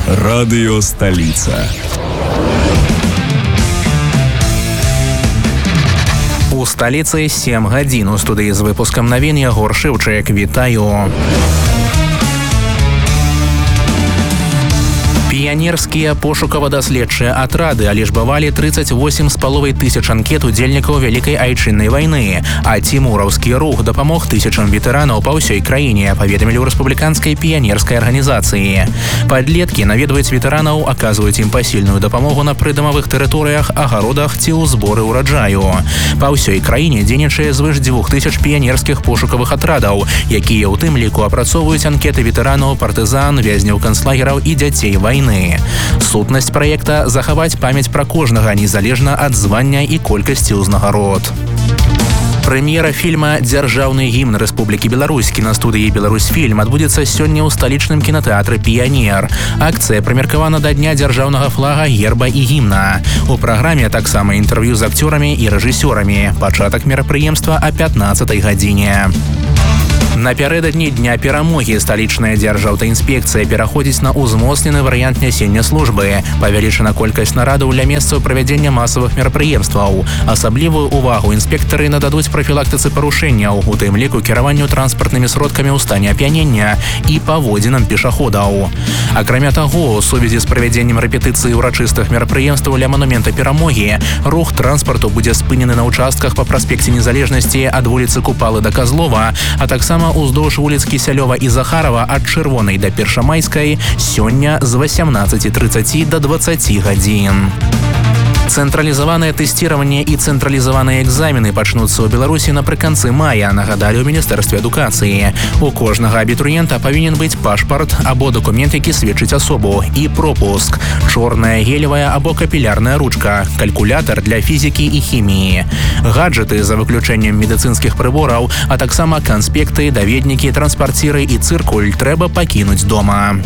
Радыё Сталіца. У сталіцы 7 гадзін. У студыі з выпускам навін Ягор Шыўчык. Вітаю. Піянерскія пошукава-даследчыя атрады алічбавалі 38,5 тысяч анкет удзельнікаў Вялікай айчыннай вайны, а цімураўскі рух дапамог тысячам ветэранаў па ўсёй краіне, паведамілі ў рэспубліканскай піянерскай арганізацыі. Падлеткі наведваюць ветэранаў, аказваюць ім пасільную дапамогу на прыдамавых тэрыторыях, агародах ці ў зборы ўраджаю. Па ўсёй краіне дзейнічае звыш 2000 піянерскіх пошукавых атрадаў, якія ў тым ліку апрацоўваюць анкеты ветэранаў, партызан, вязняў канцлагераў і дзяцей вайны. Сутнасць праекта – захаваць памяць пра кожнага незалежна ад звання і колькасці ўзнагарод. Прэм'ера фільма «Дзяржаўны гімн Рэспублікі Беларусь» кінастудыі «Беларусьфільм» адбудзецца сёння ў сталічным кінатэатры «Піянер». Акцыя прымеркавана да Дня дзяржаўнага флага, герба і гімна. У праграме таксама інтэрв'ю з акцёрамі і рэжысёрамі. Пачатак мерапрыемства о 15 гадзіне. Напярэдадні Дня перамогі сталічная дзяржаўтаінспекцыя пераходзіць на ўзмоцнены варыянт нясення службы. Павялічана колькасць нарадаў для месцаў правядзення масавых мерапрыемстваў. Асаблівую ўвагу інспектары нададуць прафілактыцы парушэнняў, у тым ліку кіраванню транспартнымі сродкамі ў стане ап'янення і паводзінам пешаходаў. Акрамя таго, у сувязі з правядзеннем рэпетыцыі ўрачыстых мерапрыемстваў ля манумента перамогі, рух транспарту будзе спынены на ўчастках па праспекце Незалежнасці ад вуліцы Купалы да Казлова, а таксама уздоўж вуліц Кісялёва і Захарова ад Чырвонай да Першамайскай сёння з 18:30 до 20 гадзін. Цэнтралізаванае тэсціраванне і цэнтралізаваныя экзамены пачнуцца ў Беларусі напрыканцы мая, нагадалі ў Міністэрстве адукацыі. У кожнага абітурыента павінен быць пашпарт або дакумент, які сведчыць асобу, і пропуск, чорная гелевая або капілярная ручка, калькулятар для фізікі і хіміі, гаджеты за выключэннем медыцынскіх прыбораў, а таксама канспекты, даведнікі, транспарціры і цыркуль трэба пакінуць дома.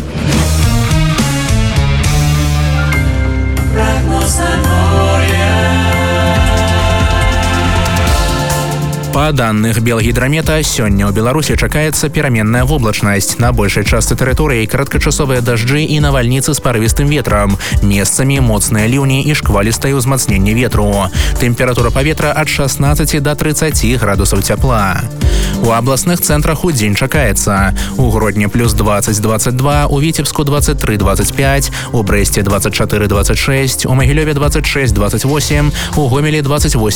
Па даных Белгідрамета, сёння ў Беларусі чакаецца пераменная воблачнасць. На большай частцы тэрыторыі кароткачасовыя дажджы і навальніцы з парывістым ветрам. Месцамі моцныя ліўні і шквалістае ўзмацненне ветру. Тэмпература паветра ад 16 до 30 градусаў цяпла. У абласных цэнтрах удзень чакаецца. У Гродні плюс 20-22, у Віцебску 23-25, у Брэсце 24-26, у Магілёве 26-28, у Гомелі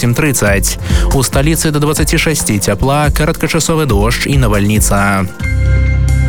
28-30. У сталіцы до 26 цяпла, кароткачасовы дождж і навальніца.